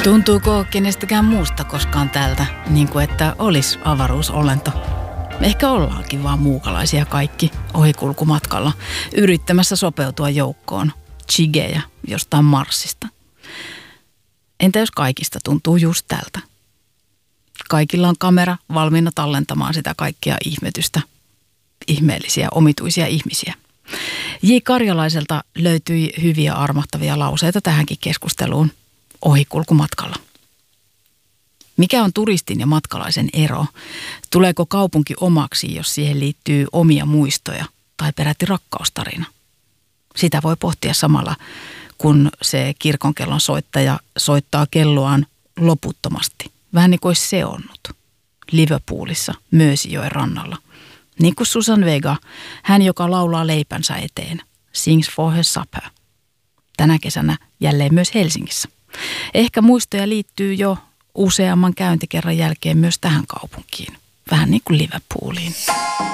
Tuntuuko kenestäkään muusta koskaan tältä, niin kuin että olisi avaruusolento? Ehkä ollaankin vaan muukalaisia kaikki ohikulkumatkalla, yrittämässä sopeutua joukkoon, chigejä jostain Marsista. Entä jos kaikista tuntuu just tältä? Kaikilla on kamera valmiina tallentamaan sitä kaikkia ihmetystä, ihmeellisiä, omituisia ihmisiä. J. Karjalaiselta löytyi hyviä armahtavia lauseita tähänkin keskusteluun ohikulkumatkalla. Mikä on turistin ja matkalaisen ero? Tuleeko kaupunki omaksi, jos siihen liittyy omia muistoja tai peräti rakkaustarina? Sitä voi pohtia samalla, kun se kirkonkellon soittaja soittaa kelloaan loputtomasti. Vähän niin kuin olisi seonnut Liverpoolissa Merseyjoen rannalla. Niin kuin Susan Vega, hän joka laulaa leipänsä eteen, sings for her supper. Tänä kesänä jälleen myös Helsingissä. Ehkä muistoja liittyy jo useamman käyntikerran jälkeen myös tähän kaupunkiin. Vähän niin kuin Liverpooliin.